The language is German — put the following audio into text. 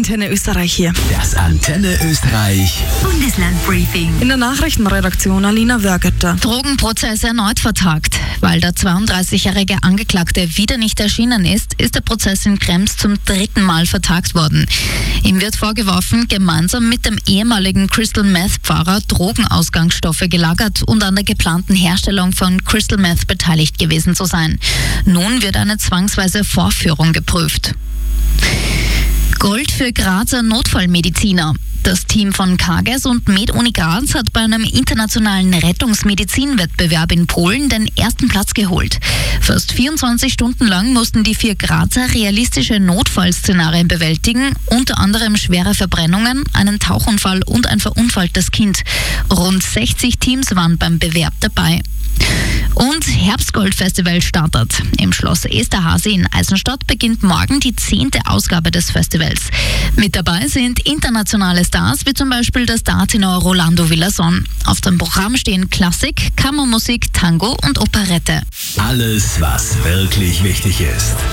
Antenne Österreich hier. Das Antenne Österreich Bundesland-Briefing. In der Nachrichtenredaktion Alina Wörgeter. Drogenprozess erneut vertagt. Weil der 32-jährige Angeklagte wieder nicht erschienen ist, ist der Prozess in Krems zum 3. Mal vertagt worden. Ihm wird vorgeworfen, gemeinsam mit dem ehemaligen Crystal Meth-Pfarrer Drogenausgangsstoffe gelagert und an der geplanten Herstellung von Crystal Meth beteiligt gewesen zu sein. Nun wird eine zwangsweise Vorführung geprüft. Gold für Grazer Notfallmediziner. Das Team von Kages und MedUni Graz hat bei einem internationalen Rettungsmedizinwettbewerb in Polen den ersten Platz geholt. Fast 24 Stunden lang mussten die 4 Grazer realistische Notfallszenarien bewältigen, unter anderem schwere Verbrennungen, einen Tauchunfall und ein verunfalltes Kind. Rund 60 Teams waren beim Bewerb dabei. Und Herbstgold-Festival startet. Im Schloss Esterhazy in Eisenstadt beginnt morgen die 10. Ausgabe des Festivals. Mit dabei sind internationale Stars wie zum Beispiel der Startenor Rolando Villazón. Auf dem Programm stehen Klassik, Kammermusik, Tango und Operette. Alles, was wirklich wichtig ist.